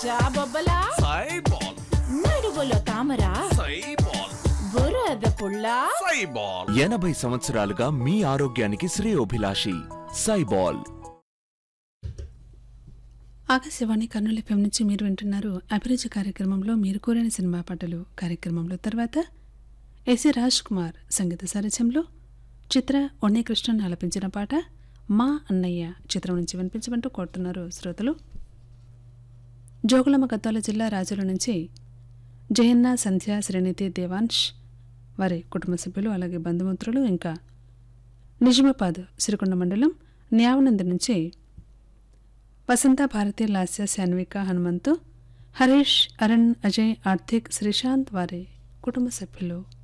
జాబొబ్బలా సైబాల్ నడువులో తామర సైబాల్ బురద పుల్ల సైబాల్ 80 సంవత్సరాలుగా మీ ఆరోగ్యానికి శ్రేయోభిలాషి సైబాల్. ఆకాశవాణి కర్నూలు ఎఫ్ఎం నుంచి మీరు వింటున్నారు అభిరుచి కార్యక్రమంలో మీరు కోరిన సినిమా పాటలు కార్యక్రమంలో తర్వాత ఎస్ఏ రాజ్ కుమార్ సంగీత సారథ్యంలో చిత్ర ఉన్నికృష్ణన్ ఆలపించిన పాట మా అన్నయ్య చిత్రం నుంచి వినిపించమంటూ కోరుతున్నారు శ్రోతలు. జోగులాంబ గద్వాల జిల్లా రాజుల నుంచి జయన్న, సంధ్య, శ్రీనిధి, దేవాంశ్ వారి కుటుంబ సభ్యులు అలాగే బంధుమిత్రులు ఇంకా నిజామాబాద్ సిరికొండ మండలం న్యావనంది నుంచి వసంత, భారతి, లాస్య, శాన్విక, హనుమంతు, హరీష్, అరణ్, అజయ్, ఆర్థిక్, శ్రీశాంత్ వారి కుటుంబ సభ్యులు.